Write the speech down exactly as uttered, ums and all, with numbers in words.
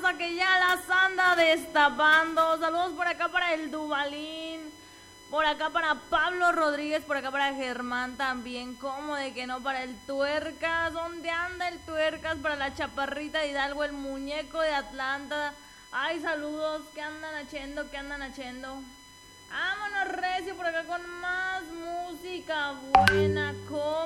raza que ya las anda destapando. Saludos por acá para el Dubalín, por acá para Pablo Rodríguez, por acá para Germán también, como de que no, para el Tuercas. ¿Dónde anda el Tuercas? Para la Chaparrita de Hidalgo, el muñeco de Atlanta. Ay, saludos, ¿qué andan haciendo? ¿Qué andan haciendo? Vámonos recio por acá con más música buena, con